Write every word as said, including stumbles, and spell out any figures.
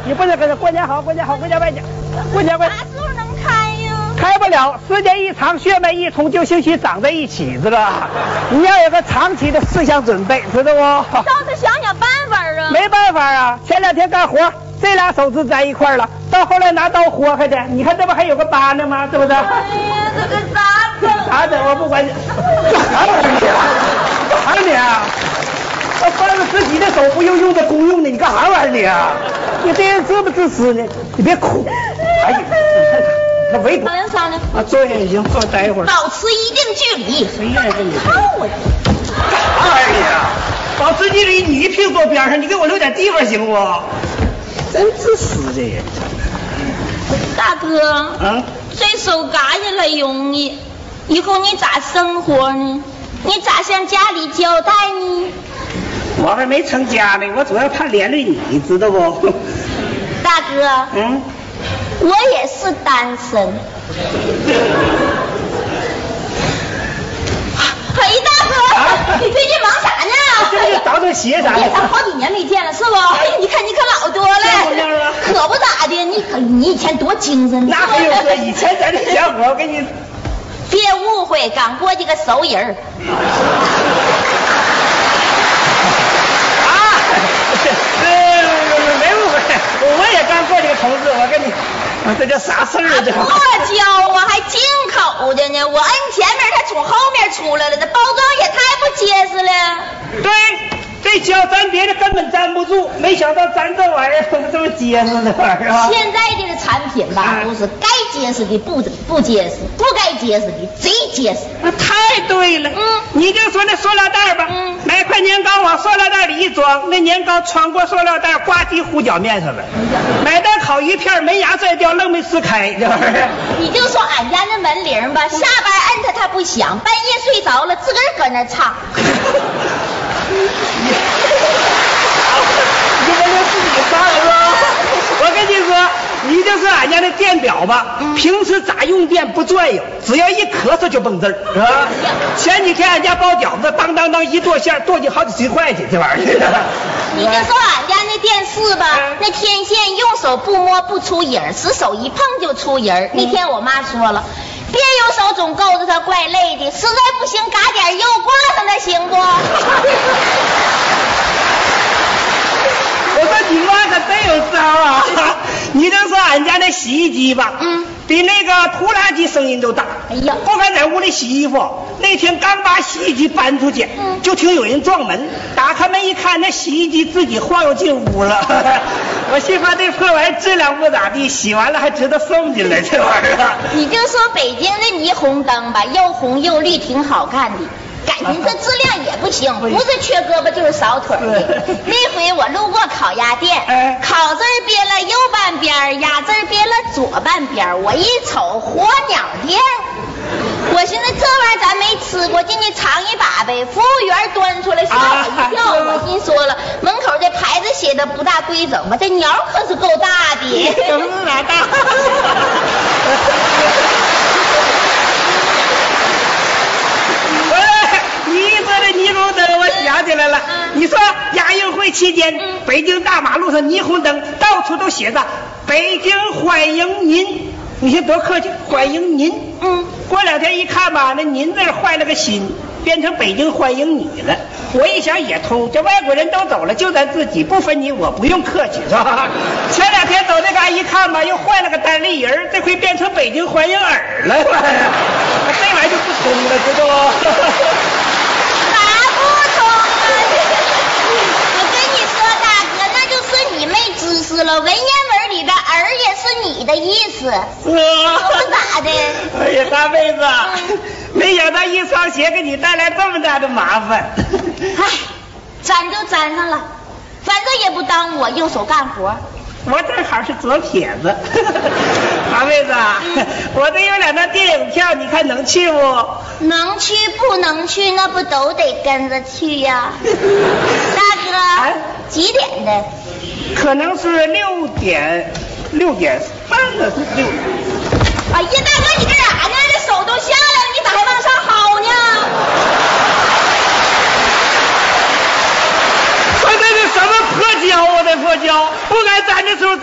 你不能跟着过年好，过年好，过年拜年，过年拜。 啥时候能开呀？ 开不了，时间一长，血脉一通，就兴许长在一起，知道吧？你要有个长期的思想准备，知道不？ 倒是想想办法啊。 没办法啊，前两天干活，这俩手指在一块了，到后来拿刀豁开的，你看这不还有个疤呢吗？是不是？哎呀，这个咋整？ 咋整？我不管你。啥玩意儿？干啥你啊？我翻了自己的手不用用的公用的，你干啥玩意儿你啊？你这人自不自私呢？你别哭。哎呀，他围堵。 商量商量。 啊，坐下也行，坐待一会儿。 保持一定距离。 谁愿意跟你操我！ 干啥玩意儿啊？保持距离，你屁股坐边上，你给我留点地方行不？真自私这人。 大哥。 啊。 这手嘎下来容易，以后你咋生活呢？你咋向家里交代呢？ 我还没成家呢，我主要怕连累你，知道不？ 大哥。 嗯。 我也是单身。哎，大哥，啊、你最近忙啥呢？ 这不就倒腾鞋啥的？ 咱好几年没见了，是不？哎呀，你看你可老多了。可不咋的，你可你以前多精神。 那还有说，以前咱这小伙，我给你。 别误会，刚过去个熟人。 啊，呃，没误会，我也刚过去个同志，我跟你。这叫啥事儿啊？这剁椒啊，还进口的呢！我摁前面，它从后面出来了，这包装也太不结实了。 对，这胶粘别的根本粘不住，没想到粘这玩意儿怎么这么结实呢？玩意儿啊！ 现在这个产品吧，都是该结实的不不结实，不该结实的贼结实。 那太对了。嗯，你就说那塑料袋吧，嗯，买块年糕往塑料袋里一装，那年糕穿过塑料袋，呱唧糊脚面上了。买袋烤鱼片，门牙拽掉，愣没撕开，这玩意儿。 你就说俺家那门铃吧，下班摁它它不响，半夜睡着了自个儿搁那唱。 你闻着自己唱是吧？我跟你说，你就是俺家那电表吧，嗯、平时咋用电不转悠，只要一咳嗽就蹦字儿，是吧？前几天俺家包饺子，当当当一剁馅，剁进好几十块去，这玩意儿。 你就说俺家那电视吧，嗯、那天线用手不摸不出影，使手一碰就出影。嗯、那天我妈说了。别用手总够着它，怪累的，实在不行嘎点油挂上它行不？ 我说你妈可真有招啊！你就说俺家那洗衣机吧，嗯，比那个拖拉机声音都大。哎呀，不敢在屋里洗衣服。那天刚把洗衣机搬出去，嗯，就听有人撞门，打开门一看，那洗衣机自己晃悠进屋了。我心说这破玩意质量不咋地，洗完了还值得送进来，这玩意儿。 你就说北京的霓虹灯吧，又红又绿，挺好看的。感情这质量也不行，不是缺胳膊就是少腿的。那回我路过烤鸭店，烤字憋了右半边，鸭字憋了左半边，我一瞅火鸟店，我寻思这玩意儿咱没吃过，进去尝一把呗。服务员端出来吓我一跳，我心说了，门口这牌子写的不大规整吧，这鸟可是够大的。 怎么那么大？你一说这霓虹灯，我想起来了。嗯、你说亚运会期间，嗯、北京大马路上霓虹灯到处都写着“北京欢迎您”，你说多客气，欢迎您。嗯，过两天一看吧，那“您”字坏了个心，变成“北京欢迎你”了。我一想也通，这外国人都走了，就咱自己不分你我，不用客气，是吧？前两天走那嘎一看吧，又换了个单立人，这回变成“北京欢迎耳”了。这玩意就不通了，知道不？ 知识了，文言文里的儿也是你的意思， 是不咋的？ 哎呀，大妹子，嗯、没想到一双鞋给你带来这么大的麻烦。 唉，粘就粘上了，反正也不耽误我用手干活。 我正好是左撇子。大妹子，嗯、我这有两张电影票，你看能去不？ 能去不能去，那不都得跟着去呀？大哥，啊、几点的？ 可能是六点，六点半的是六。 哎呀，大哥，你干啥呢？这手都下来了，你咋还往上薅呢？ 我这是什么破胶啊？这破胶，不该粘的时候。